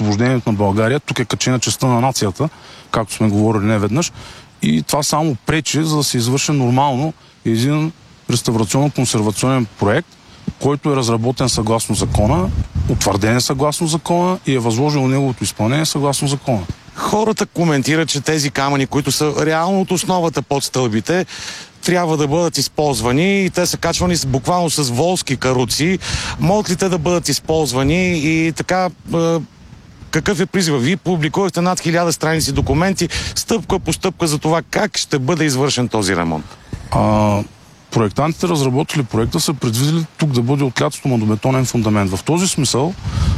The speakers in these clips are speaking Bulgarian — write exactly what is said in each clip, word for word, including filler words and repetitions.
освобождението на България. Тук е качена честта на нацията, както сме говорили неведнъж. И това само пречи, за да се извърши нормално един реставрационно-консервационен проект, който е разработен съгласно закона, утвърден е съгласно закона и е възложено неговото изпълнение съгласно закона. Хората коментират, че тези камъни, които са реално от основата под стълбите, трябва да бъдат използвани и те са качвани буквално с волски каруци. Могат ли те да бъдат използвани и така... Какъв е призива? Вие публикувахте над хиляда страници документи, стъпка по стъпка за това как ще бъде извършен този ремонт. А, проектантите, разработили проекта, са предвидели тук да бъде от лятостомадобетонен фундамент. В този смисъл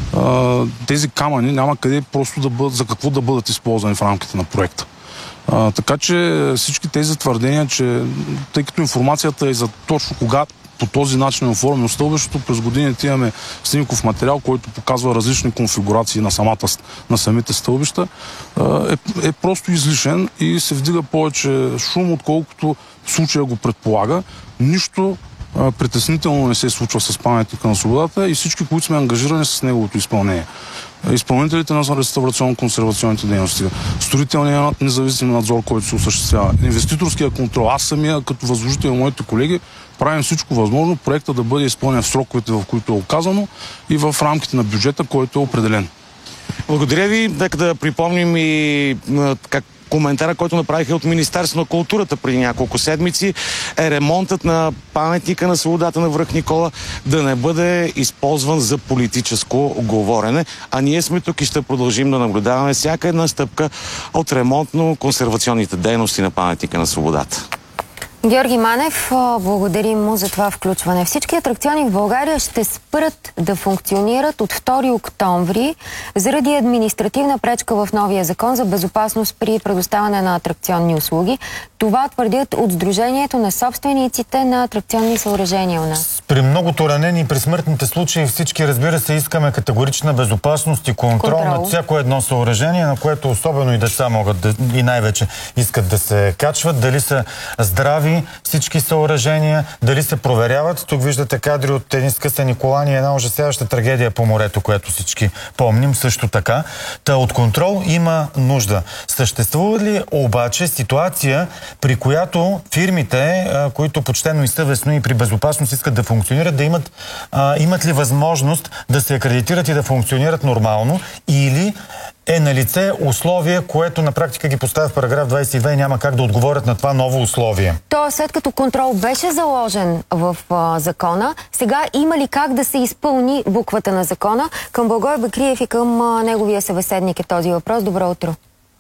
а, тези камъни няма къде просто да бъдат, за какво да бъдат използвани в рамките на проекта. А, така че всички тези твърдения, че тъй като информацията е за точно кога по този начин е оформено стълбището, през годините имаме снимков материал, който показва различни конфигурации на, самата, на самите стълбища, е, е просто излишен и се вдига повече шум, отколкото случая го предполага. Нищо а, притеснително не се случва с паметника на свободата и всички, които сме ангажирани с неговото изпълнение. Изпълнителите на реставрационно-консервационните дейности, строителният независим надзор, който се осъществява, инвеститорския контрол, аз самия като възложител и моите колеги правим всичко възможно проекта да бъде изпълнен в сроковете, в които е оказано и в рамките на бюджета, който е определен. Благодаря ви. Нека да припомним и как коментара, който направиха от Министерството на културата преди няколко седмици, е ремонтът на паметника на свободата на Връх Никола да не бъде използван за политическо говорене. А ние сме тук и ще продължим да наблюдаваме всяка една стъпка от ремонтно-консервационните дейности на паметника на свободата. Георги Манев, благодарим му за това включване. Всички атракциони в България ще спрат да функционират от втори октомври заради административна пречка в новия закон за безопасност при предоставяне на атракционни услуги. Това твърдят от Сдружението на собствениците на атракционни съоръжения у нас. При многото ранени и при смъртните случаи всички, разбира се, искаме категорична безопасност и контрол, контрол. над всяко едно съоръжение, на което особено и деца могат да, и най-вече искат да се качват. Дали са здрави всички съоръжения, дали се проверяват. Тук виждате кадри от един скъсани колани и една ужасяваща трагедия по морето, която всички помним също така. Та от контрол има нужда. Съществува ли обаче ситуация, при която фирмите, които почтено и съвестно и при безопасност искат да функционират, да имат, а, имат ли възможност да се акредитират и да функционират нормално, или е на лице условие, което на практика ги поставя в параграф двадесет и две и няма как да отговорят на това ново условие? То след като контрол беше заложен в а, закона, сега има ли как да се изпълни буквата на закона? Към Благой Бакриев и към а, неговия събеседник е този въпрос. Добро утро.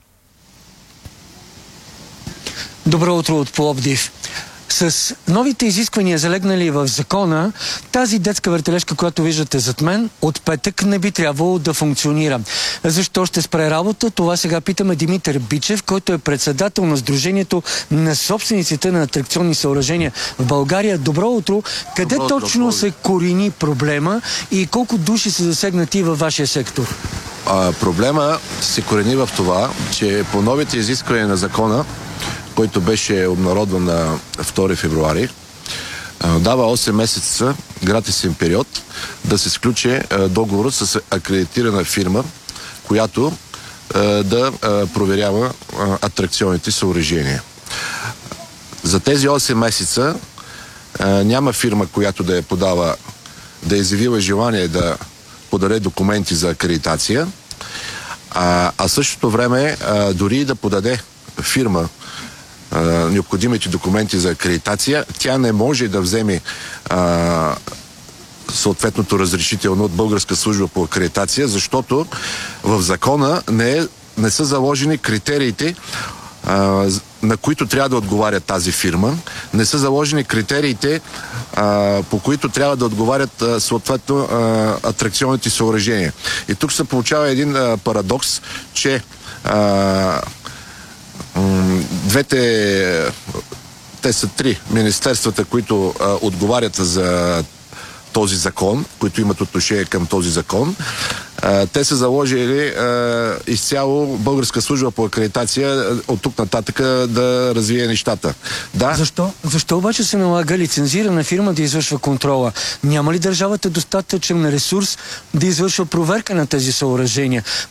Добро утро от Пловдив. С новите изисквания, залегнали в закона, тази детска въртележка, която виждате зад мен, от петък не би трябвало да функционира. Защо ще спре работа? Това сега питаме Димитър Бичев, който е председател на Сдружението на собствениците на атракционни съоръжения в България. Добро утро! Къде Добро точно утро, се корени проблема и колко души са засегнати във вашия сектор? А, проблема се корени в това, че по новите изисквания на закона, който беше обнародван на втори февруари, дава осем месеца гратисен период да се сключи договор с акредитирана фирма, която да проверява атракционните съоръжения. За тези осем месеца няма фирма, която да е подава, да е изявила желание да подаде документи за акредитация, а, а същото време дори и да подаде фирма необходимите документи за акредитация, тя не може да вземе а, съответното разрешително от Българска служба по акредитация, защото в закона не, е, не са заложени критериите, а, на които трябва да отговаря тази фирма, не са заложени критериите, а, по които трябва да отговарят а, съответно а, атракционните съоръжения. И тук се получава един а, парадокс, че а, двете, те са три министерствата, които а, отговарят за този закон, които имат отношение към този закон. А, те са заложили а, изцяло Българска служба по акредитация от тук нататък да развие нещата. Да. Защо? Защо обаче се налага лицензирана фирма да извършва контрола? Няма ли държавата достатъчен ресурс да извършва проверка на тези съоръжения?